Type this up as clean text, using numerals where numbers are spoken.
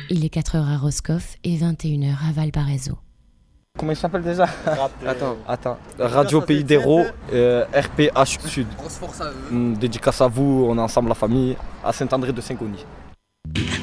Il est 4h à Roscoff et 21h à Valparaiso. Comment il s'appelle déjà? Attends. Radio Pays d'Hérault, RPH Sud. Dédicace à vous, on est ensemble la famille, à Saint-André de Saint-Gony.